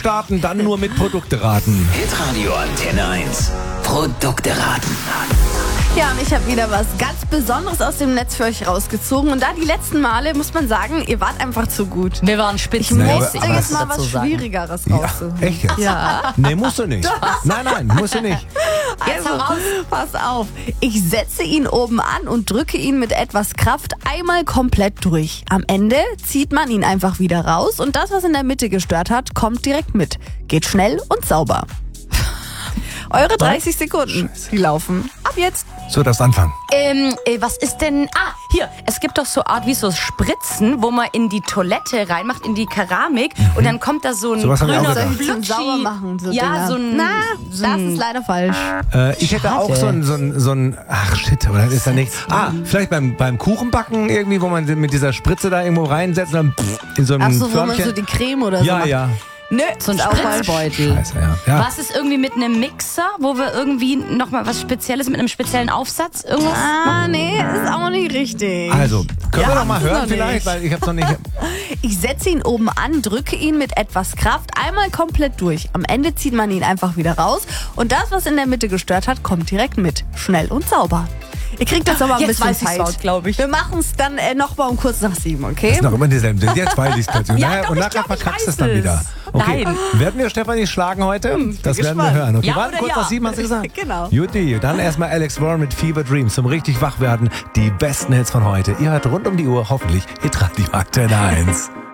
starten, dann nur mit Produkte raten. Hitradio Antenne 1. Produkte raten. Ja, und ich habe wieder was ganz Besonderes aus dem Netz für euch rausgezogen. Und da die letzten Male, muss man sagen, ihr wart einfach zu gut. Wir waren Ich Spitzen. musste aber jetzt mal was Schwierigeres raussuchen. Echt jetzt? Ja. Nee, musst du nicht. Nein, musst du nicht. Also, pass auf. Ich setze ihn oben an und drücke ihn mit etwas Kraft einmal komplett durch. Am Ende zieht man ihn einfach wieder raus und das, was in der Mitte gestört hat, kommt direkt mit. Geht schnell und sauber. Eure 30 Sekunden, die laufen ab jetzt. So, das Anfang. Was ist denn... hier. Es gibt doch so Art wie so Spritzen, wo man in die Toilette reinmacht, in die Keramik. Und dann kommt da so ein Sowas hab ich auch grüner gedacht. Zum Blutschi. sauber machen, so Ja, Dinger. so ein... Das ist leider falsch. Ich hätte auch so ein... Ach shit, oder ist da nicht... vielleicht beim Kuchenbacken irgendwie, wo man mit dieser Spritze da irgendwo reinsetzt und dann in so ein Ach so, wo man Förmchen. so die Creme oder so macht. Ja. Nö, So ein ist auch falsch. Spritzbeutel. Scheiße, ja. Was ist irgendwie mit einem Mixer, wo wir irgendwie nochmal was Spezielles mit einem speziellen Aufsatz? Irgendwas? Nee, ist auch nicht richtig. Also, können wir Ja, noch mal ist noch hören nicht. vielleicht, weil ich hab's noch nicht... Ich setze ihn oben an, drücke ihn mit etwas Kraft einmal komplett durch. Am Ende zieht man ihn einfach wieder raus und das, was in der Mitte gestört hat, kommt direkt mit. Schnell und sauber. Ihr kriegt jetzt aber ein Jetzt bisschen weiß ich's Zeit. laut, glaub ich. Wir machen es dann noch mal um kurz nach 7, okay? Ist noch immer dieselben. Jetzt weiß ich's plötzlich. Ja, doch, und ich nachher glaub, ich verkackst du es weiß dann es. wieder. Okay. Nein. Werden wir Stefanie schlagen heute? Das werden wir gespannt. hören. Okay, Ja warten oder kurz ja? nach 7, hast du gesagt? Genau. Juti, dann erstmal Alex Warren mit Fever Dreams zum richtig wach werden. Die besten Hits von heute. Ihr hört rund um die Uhr hoffentlich Hitradio Antenne 1.